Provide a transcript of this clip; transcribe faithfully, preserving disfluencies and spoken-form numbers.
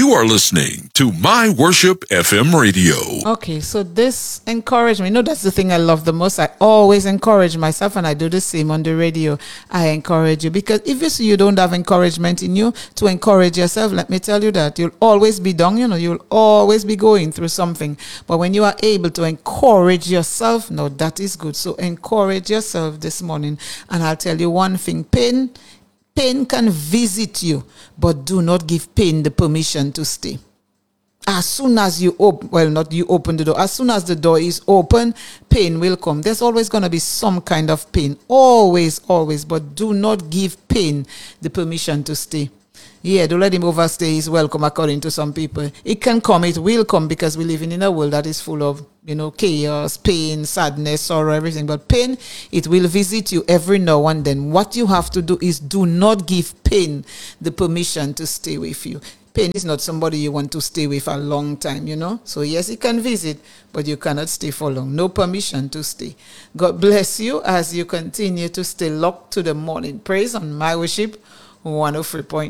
You are listening to My Worship F M Radio. Okay, so this encouragement, you know, that's the thing I love the most. I always encourage myself, and I do the same on the radio. I encourage you because if you see you don't have encouragement in you to encourage yourself, let me tell you that you'll always be down, you know, you'll always be going through something. But when you are able to encourage yourself, no, that is good. So encourage yourself this morning. And I'll tell you one thing, pain Pain can visit you, but do not give pain the permission to stay. As soon as you open, well, not you open the door, as soon as the door is open, pain will come. There's always going to be some kind of pain. Always, always. But do not give pain the permission to stay. Yeah, don't let him overstay his welcome, according to some people. It can come, it will come, because we live in a world that is full of, you know, chaos, pain, sadness, sorrow, everything. But pain, it will visit you every now and then. What you have to do is do not give pain the permission to stay with you. Pain is not somebody you want to stay with a long time, you know. So yes, it can visit, but you cannot stay for long. No permission to stay. God bless you as you continue to stay locked to the morning praise on My Worship one oh three point